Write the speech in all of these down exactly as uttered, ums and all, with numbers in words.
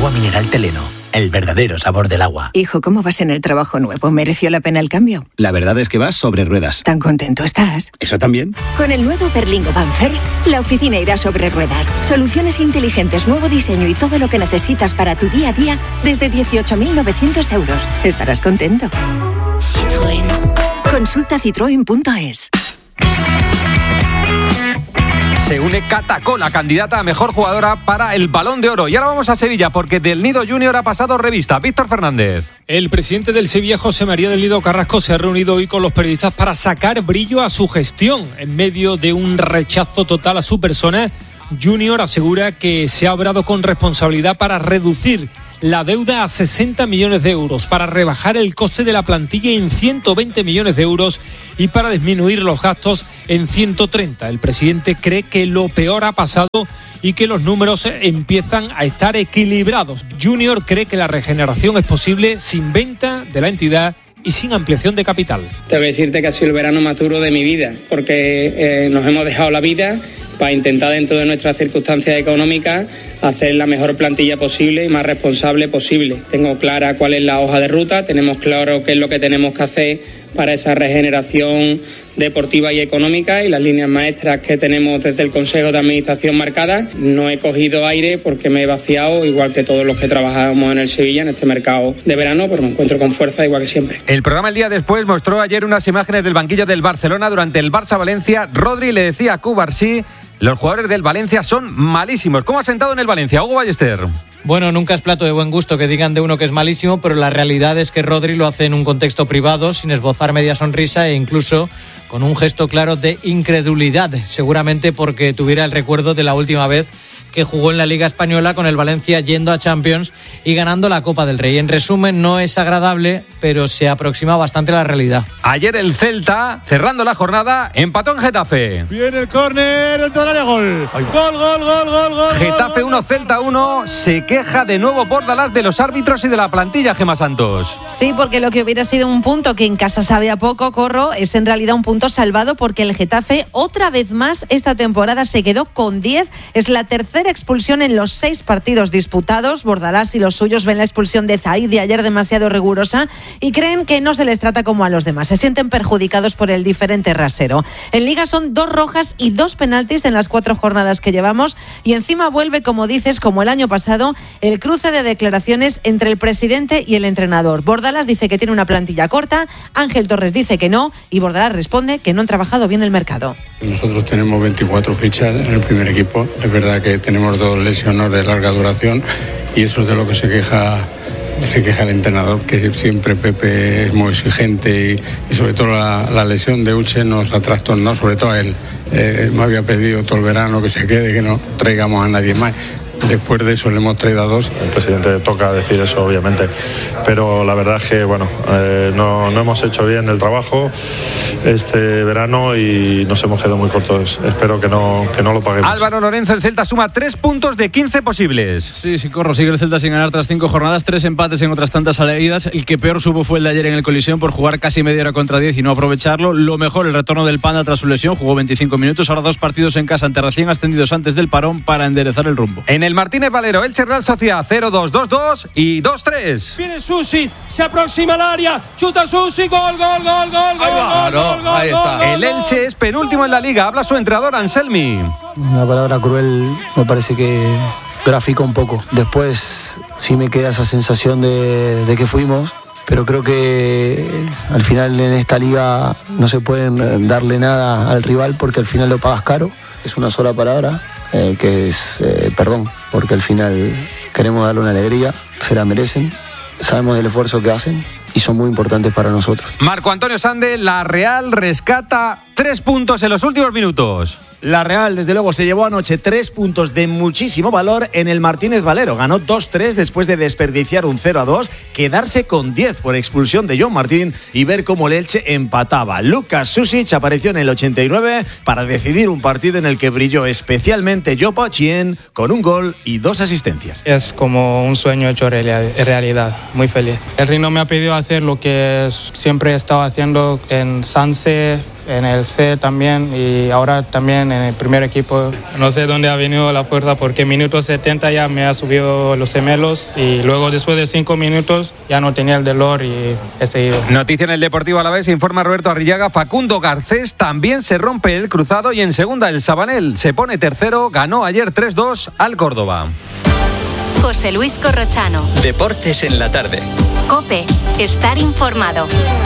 Agua mineral Teleno, el verdadero sabor del agua. Hijo, ¿cómo vas en el trabajo nuevo? ¿Mereció la pena el cambio? La verdad es que vas sobre ruedas. ¿Tan contento estás? ¿Eso también? Con el nuevo Berlingo Van First, la oficina irá sobre ruedas. Soluciones inteligentes, nuevo diseño y todo lo que necesitas para tu día a día desde dieciocho mil novecientos euros. Estarás contento. Citroën. Consulta citroen punto es. Se une Cata Cola, candidata a mejor jugadora para el Balón de Oro. Y ahora vamos a Sevilla, porque del Nido Junior ha pasado revista. Víctor Fernández. El presidente del Sevilla, José María del Nido Carrasco, se ha reunido hoy con los periodistas para sacar brillo a su gestión. En medio de un rechazo total a su persona, Junior asegura que se ha obrado con responsabilidad para reducir la deuda a sesenta millones de euros, para rebajar el coste de la plantilla en ciento veinte millones de euros y para disminuir los gastos en ciento treinta. El presidente cree que lo peor ha pasado y que los números empiezan a estar equilibrados. Junior cree que la regeneración es posible sin venta de la entidad y sin ampliación de capital. Tengo que decirte que ha sido el verano más duro de mi vida, porque eh, nos hemos dejado la vida para intentar, dentro de nuestras circunstancias económicas, hacer la mejor plantilla posible y más responsable posible. Tengo clara cuál es la hoja de ruta, tenemos claro qué es lo que tenemos que hacer para esa regeneración deportiva y económica y las líneas maestras que tenemos desde el Consejo de Administración marcadas. No he cogido aire porque me he vaciado, igual que todos los que trabajamos en el Sevilla en este mercado de verano, pero me encuentro con fuerza igual que siempre. El programa El Día Después mostró ayer unas imágenes del banquillo del Barcelona durante el Barça-Valencia. Rodri le decía a Cubarsí: los jugadores del Valencia son malísimos. ¿Cómo ha sentado en el Valencia, Hugo Ballester? Bueno, nunca es plato de buen gusto que digan de uno que es malísimo, pero la realidad es que Rodri lo hace en un contexto privado, sin esbozar media sonrisa e incluso con un gesto claro de incredulidad, seguramente porque tuviera el recuerdo de la última vez que jugó en la Liga Española con el Valencia yendo a Champions y ganando la Copa del Rey. En resumen, no es agradable, pero se aproxima bastante a la realidad. Ayer el Celta, cerrando la jornada, empató en Getafe. Viene el córner, dentro del área, gol. Gol, gol, gol, gol, gol. Getafe uno, Celta uno. Se queja de nuevo Bordalás de los árbitros y de la plantilla, Gemma Santos. Sí, porque lo que hubiera sido un punto que en casa sabe a poco, Corro, es en realidad un punto salvado, porque el Getafe otra vez más esta temporada se quedó con diez. Es la tercera expulsión en los seis partidos disputados. Bordalás y los suyos ven la expulsión de Zaidi ayer demasiado rigurosa y creen que no se les trata como a los demás. Se sienten perjudicados por el diferente rasero. En Liga son dos rojas y dos penaltis en las cuatro jornadas que llevamos, y encima vuelve, como dices, como el año pasado, el cruce de declaraciones entre el presidente y el entrenador. Bordalás dice que tiene una plantilla corta, Ángel Torres dice que no, y Bordalás responde que no han trabajado bien el mercado. Nosotros tenemos veinticuatro fichas en el primer equipo. Es verdad que tenemos dos lesiones de larga duración y eso es de lo que se queja se queja el entrenador, que siempre Pepe es muy exigente y, y sobre todo la, la lesión de Uche nos ha trastornado, sobre todo a él. Eh, me había pedido todo el verano que se quede, que no traigamos a nadie más. Después de eso le hemos traído a dos. El presidente toca decir eso, obviamente, pero la verdad es que bueno, eh, no, no hemos hecho bien el trabajo este verano y nos hemos quedado muy cortos. Espero que no, que no lo paguemos. Álvaro Lorenzo, el Celta suma tres puntos de quince posibles. Sí, sí, Corro, sigue el Celta sin ganar tras cinco jornadas, tres empates en otras tantas seguidas. El que peor supo fue el de ayer en el Coliseum por jugar casi media hora contra diez y no aprovecharlo. Lo mejor, el retorno del Panda tras su lesión, jugó veinticinco minutos, ahora dos partidos en casa ante recién ascendidos antes del parón para enderezar el rumbo. En el Martínez Valero, Elche Real Sociedad cero dos, dos dos y dos tres. Viene Susi, se aproxima al área, chuta Susi, gol, gol, gol, gol, gol, ahí, gol, gol, gol, ahí está. Gol, el Elche es penúltimo en la Liga, habla su entrenador Anselmi. Una palabra cruel me parece que grafica un poco. Después sí me queda esa sensación de, de que fuimos, pero creo que al final en esta liga no se pueden darle nada al rival porque al final lo pagas caro. Es una sola palabra, eh, que es eh, perdón, porque al final queremos darle una alegría, se la merecen, sabemos del esfuerzo que hacen y son muy importantes para nosotros. Marco Antonio Sande, la Real rescata tres puntos en los últimos minutos. La Real, desde luego, se llevó anoche tres puntos de muchísimo valor en el Martínez Valero. Ganó dos tres después de desperdiciar un cero a dos, quedarse con diez por expulsión de John Martín y ver cómo el Elche empataba. Lucas Susic apareció en el ochenta y nueve para decidir un partido en el que brilló especialmente Jopa Chien con un gol y dos asistencias. Es como un sueño hecho realidad, muy feliz. El Rino me ha pedido hacer lo que siempre he estado haciendo en Sanse, en el C también y ahora también en el primer equipo. No sé dónde ha venido la fuerza porque en minuto setenta ya me ha subido los gemelos y luego después de cinco minutos ya no tenía el dolor y he seguido. Noticia en el Deportivo Alavés, informa Roberto Arrillaga, Facundo Garcés también se rompe el cruzado y en segunda el Sabanel se pone tercero, ganó ayer tres dos al Córdoba. José Luis Corrochano. Deportes en la tarde. COPE, estar informado.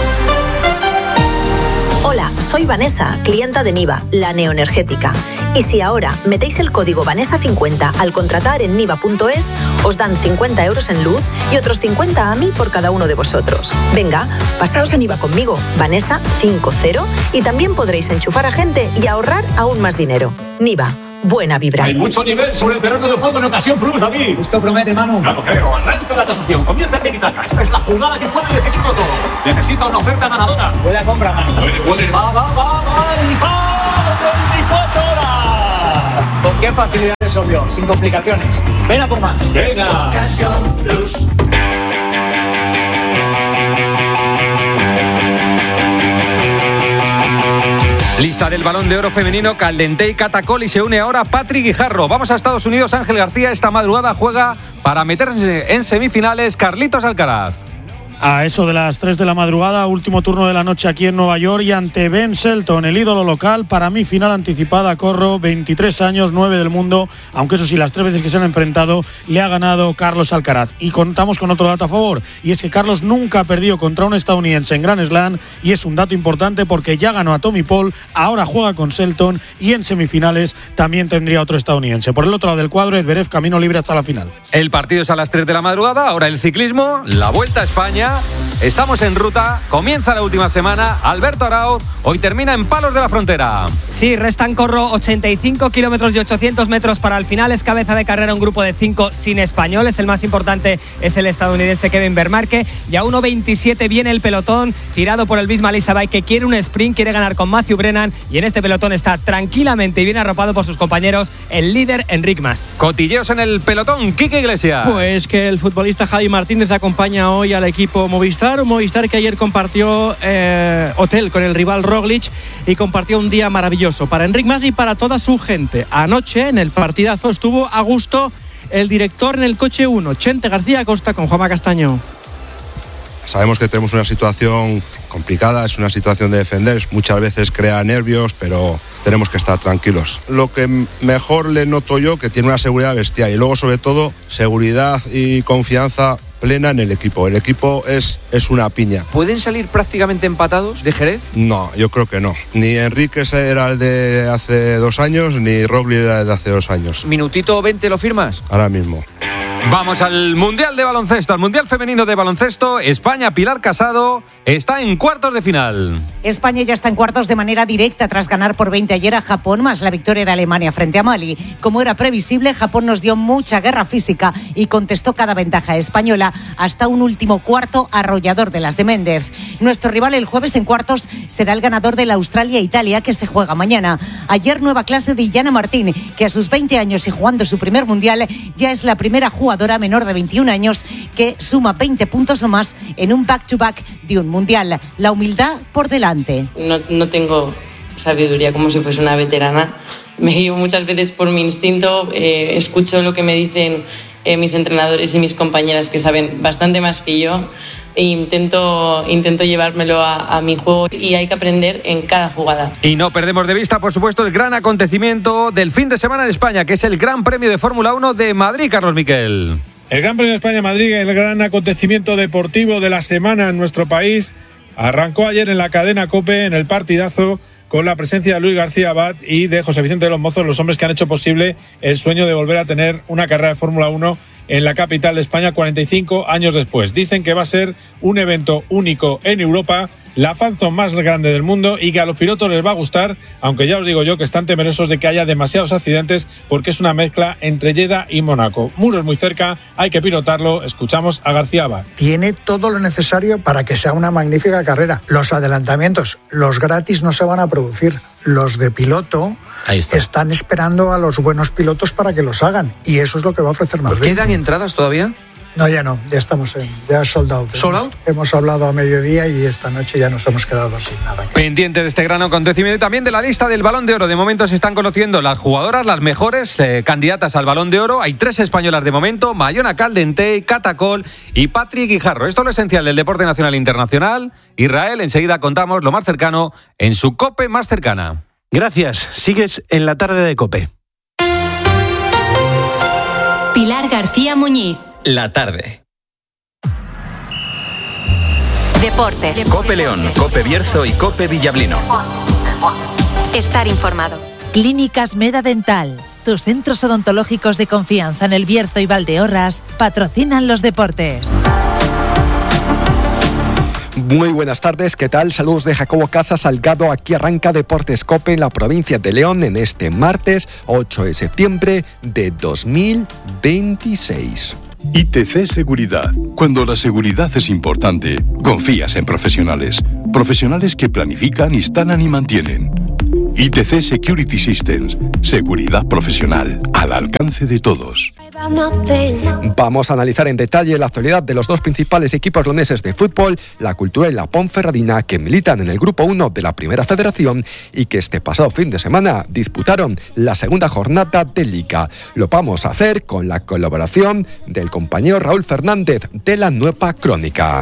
Hola, soy Vanessa, clienta de Niva, la neoenergética. Y si ahora metéis el código Vanessa cincuenta al contratar en niva punto es, os dan cincuenta euros en luz y otros cincuenta a mí por cada uno de vosotros. Venga, pasaos a Niva conmigo, Vanessa cincuenta, y también podréis enchufar a gente y ahorrar aún más dinero. Niva. Buena vibra. Hay mucho nivel sobre el terreno de juego en Ocasión Plus, David. Esto promete, Manu. Ya lo creo. Arranca la tasación. Comienza el tiki-taka. Esta es la jugada que puede decidirlo todo. Necesita una oferta ganadora. Buena compra, Manu. Puede, puede. Va, va, va, va. Y va. veinticuatro horas. ¿Con qué facilidad resolvió? Sin complicaciones. Ven a por más. Venga. Ocasión Plus. Lista del Balón de Oro femenino, Caldentey Catacol y se une ahora Patrick Guijarro. Vamos a Estados Unidos, Ángel García esta madrugada juega para meterse en semifinales Carlitos Alcaraz. A eso de las tres de la madrugada, último turno de la noche aquí en Nueva York y ante Ben Shelton, el ídolo local. Para mí, final anticipada, Corro, veintitrés años, nueve del mundo, aunque eso sí, las tres veces que se han enfrentado le ha ganado Carlos Alcaraz. Y contamos con otro dato a favor, y es que Carlos nunca ha perdido contra un estadounidense en Grand Slam, y es un dato importante porque ya ganó a Tommy Paul, ahora juega con Shelton y en semifinales también tendría otro estadounidense. Por el otro lado del cuadro, Zverev camino libre hasta la final. El partido es a las tres de la madrugada, ahora el ciclismo, la Vuelta a España. Estamos en ruta, comienza la última semana. Alberto Arauz, hoy termina en Palos de la Frontera. Sí, restan, Corro, ochenta y cinco kilómetros y ochocientos metros para el final. Es cabeza de carrera un grupo de cinco sin españoles. El más importante es el estadounidense Kevin Vermarque. Y a uno veintisiete viene el pelotón, tirado por el Bisma Lisabay, que quiere un sprint, quiere ganar con Matthew Brennan. Y en este pelotón está tranquilamente y bien arropado por sus compañeros el líder Enric Mas. Cotilleos en el pelotón, Quique Iglesias. Pues que el futbolista Javi Martínez acompaña hoy al equipo Movistar. Un Movistar que ayer compartió eh, hotel con el rival Roglic y compartió un día maravilloso para Enric Mas y para toda su gente. Anoche en el partidazo estuvo a gusto el director en el coche uno, Chente García Acosta con Juanma Castaño. Sabemos que tenemos una situación complicada, es una situación de defender, muchas veces crea nervios, pero tenemos que estar tranquilos. Lo que mejor le noto yo, que tiene una seguridad bestial y luego sobre todo seguridad y confianza plena en el equipo. El equipo es, es una piña. ¿Pueden salir prácticamente empatados de Jerez? No, yo creo que no. Ni Enrique era el de hace dos años, ni Roglic era el de hace dos años. ¿Minutito veinte lo firmas? Ahora mismo. Vamos al Mundial de Baloncesto, al Mundial Femenino de Baloncesto. España, Pilar Casado, está en cuartos de final. España ya está en cuartos de manera directa tras ganar por veinte ayer a Japón, más la victoria de Alemania frente a Mali. Como era previsible, Japón nos dio mucha guerra física y contestó cada ventaja española hasta un último cuarto arrollador de las de Méndez. Nuestro rival el jueves en cuartos será el ganador de la Australia-Italia, que se juega mañana. Ayer nueva clase de Illana Martín, que a sus veinte años y jugando su primer Mundial ya es la primera jugadora menor de veintiún años que suma veinte puntos o más en un back-to-back de un Mundial. La humildad por delante. No, no tengo sabiduría como si fuese una veterana. Me guío muchas veces por mi instinto, eh, escucho lo que me dicen eh, mis entrenadores y mis compañeras que saben bastante más que yo e intento, intento llevármelo a, a mi juego y hay que aprender en cada jugada. Y no perdemos de vista, por supuesto, el gran acontecimiento del fin de semana en España, que es el Gran Premio de Fórmula uno de Madrid, Carlos Miquel. El Gran Premio de España Madrid, el gran acontecimiento deportivo de la semana en nuestro país, arrancó ayer en la cadena COPE, en el partidazo, con la presencia de Luis García Abad y de José Vicente de los Mozos, los hombres que han hecho posible el sueño de volver a tener una carrera de Fórmula uno en la capital de España cuarenta y cinco años después. Dicen que va a ser un evento único en Europa, la fanzone más grande del mundo y que a los pilotos les va a gustar, aunque ya os digo yo que están temerosos de que haya demasiados accidentes porque es una mezcla entre Jeddah y Mónaco. Muros muy cerca, hay que pilotarlo. Escuchamos a García Abad. Tiene todo lo necesario para que sea una magnífica carrera. Los adelantamientos, los gratis no se van a producir. Los de piloto están esperando a los buenos pilotos para que los hagan y eso es lo que va a ofrecer Madrid. ¿Quedan entradas todavía? No, ya no, ya estamos en, ya sold out. ¿Sold out? Hemos hablado a mediodía y esta noche ya nos hemos quedado sin nada. Pendiente de este gran acontecimiento y también de la lista del Balón de Oro. De momento se están conociendo las jugadoras, las mejores eh, candidatas al Balón de Oro. Hay tres españolas de momento: Mayona Caldentey, Cata Coll y Patrick Guijarro. Esto es lo esencial del deporte nacional e internacional. Israel, enseguida contamos lo más cercano en su COPE más cercana. Gracias. Sigues en la tarde de COPE. Pilar García Muñiz. La tarde. Deportes. COPE León, COPE Bierzo y COPE Villablino. Estar informado. Clínicas Meda Dental. Tus centros odontológicos de confianza en El Bierzo y Valdeorras patrocinan los deportes. Muy buenas tardes, ¿qué tal? Saludos de Jacobo Casa Salgado. Aquí arranca Deportes COPE en la provincia de León en este martes ocho de septiembre de dos mil veintiséis. I T C Seguridad. Cuando la seguridad es importante, confías en profesionales. Profesionales que planifican, instalan y mantienen. I T C Security Systems. Seguridad profesional al alcance de todos. Vamos a analizar en detalle la actualidad de los dos principales equipos leoneses de fútbol, la Cultural y la Ponferradina, que militan en el Grupo uno de la Primera Federación y que este pasado fin de semana disputaron la segunda jornada de Liga. Lo vamos a hacer con la colaboración del compañero Raúl Fernández de La Nueva Crónica.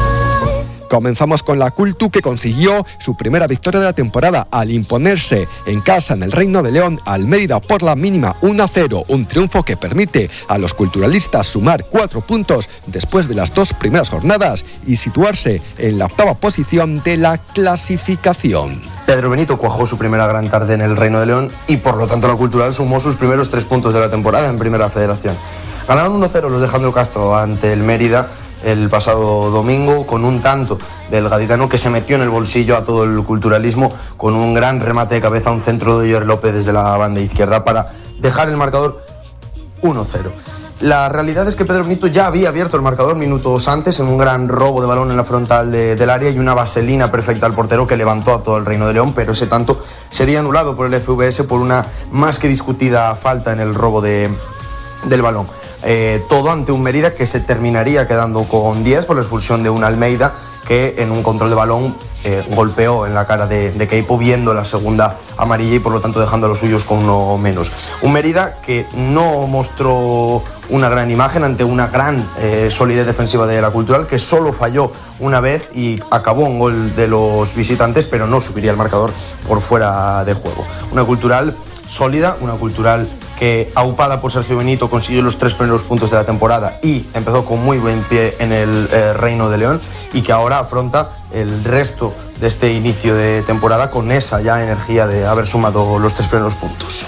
Comenzamos con la Cultu, que consiguió su primera victoria de la temporada al imponerse en casa en el Reino de León al Mérida por la mínima uno a cero, un triunfo que permite a los culturalistas sumar cuatro puntos después de las dos primeras jornadas y situarse en la octava posición de la clasificación. Pedro Benito cuajó su primera gran tarde en el Reino de León y por lo tanto la Cultural sumó sus primeros tres puntos de la temporada en Primera Federación. Ganaron uno a cero los de Alejandro Castro ante el Mérida el pasado domingo, con un tanto del gaditano que se metió en el bolsillo a todo el culturalismo con un gran remate de cabeza, un centro de Joer López desde la banda izquierda para dejar el marcador uno cero. La realidad es que Pedro Benito ya había abierto el marcador minutos antes en un gran robo de balón en la frontal de, del área y una vaselina perfecta al portero que levantó a todo el Reino de León, pero ese tanto sería anulado por el F V S por una más que discutida falta en el robo de, del balón. Eh, todo ante un Mérida que se terminaría quedando con diez por la expulsión de un Almeida que en un control de balón eh, golpeó en la cara de, de Queipo, viendo la segunda amarilla y por lo tanto dejando a los suyos con uno menos. Un Mérida que no mostró una gran imagen ante una gran eh, solidez defensiva de la Cultural, que solo falló una vez y acabó un gol de los visitantes, pero no subiría el marcador por fuera de juego. Una Cultural sólida, una Cultural que, aupada por Sergio Benito, consiguió los tres primeros puntos de la temporada y empezó con muy buen pie en el eh, Reino de León, y que ahora afronta el resto de este inicio de temporada con esa ya energía de haber sumado los tres primeros puntos.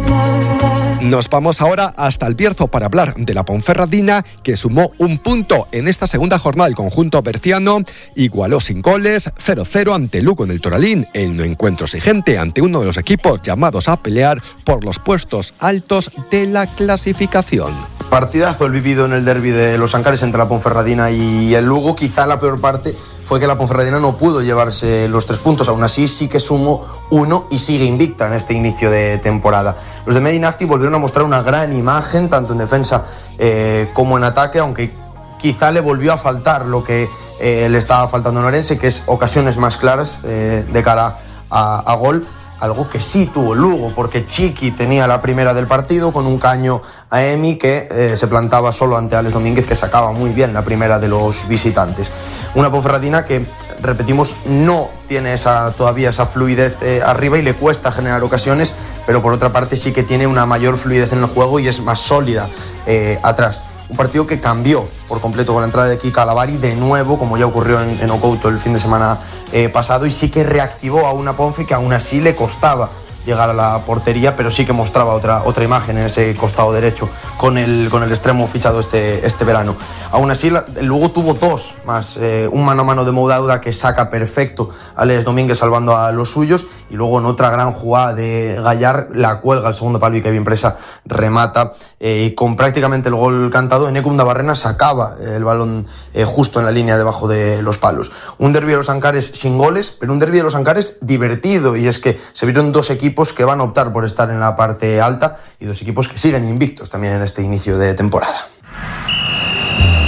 Nos vamos ahora hasta el Bierzo para hablar de la Ponferradina, que sumó un punto en esta segunda jornada. El conjunto berciano igualó sin goles cero cero ante Lugo en el Toralín, en un encuentro exigente ante uno de los equipos llamados a pelear por los puestos altos de la clasificación. Partidazo el vivido en el derbi de los Ancares entre la Ponferradina y el Lugo. Quizá la peor parte fue que la Ponferradina no pudo llevarse los tres puntos. Aún así sí que sumó uno y sigue invicta en este inicio de temporada. Los de Medinafti volvieron a mostrar una gran imagen tanto en defensa eh, como en ataque, aunque quizá le volvió a faltar lo que eh, le estaba faltando a Orense, que es ocasiones más claras eh, de cara a, a gol. Algo que sí tuvo el Lugo, porque Chiqui tenía la primera del partido con un caño a Emi que eh, se plantaba solo ante Alex Domínguez, que sacaba muy bien la primera de los visitantes. Una Ponferradina que, repetimos, no tiene esa, todavía esa fluidez eh, arriba y le cuesta generar ocasiones, pero por otra parte sí que tiene una mayor fluidez en el juego y es más sólida eh, atrás. Un partido que cambió por completo con la entrada de Kika Alavari, de nuevo, como ya ocurrió en, en Ocouto el fin de semana eh, pasado, y sí que reactivó a una Ponfe que aún así le costaba llegar a la portería, pero sí que mostraba otra, otra imagen en ese costado derecho con el, con el extremo fichado este, este verano. Aún así, la, el Lugo tuvo dos más, eh, un mano a mano de Moudauda que saca perfecto a Alex Domínguez salvando a los suyos, y luego en otra gran jugada de Gallar la cuelga al segundo palo y Kevin Presa remata, eh, y con prácticamente el gol cantado, Enekunda Barrena sacaba el balón eh, justo en la línea debajo de los palos. Un derbi de los Ancares sin goles, pero un derbi de los Ancares divertido, y es que se vieron dos equipos que van a optar por estar en la parte alta y dos equipos que siguen invictos también en este inicio de temporada.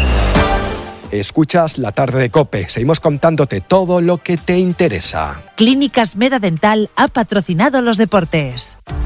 Escuchas La Tarde de COPE. Seguimos contándote todo lo que te interesa. Clínicas Meda Dental ha patrocinado los deportes.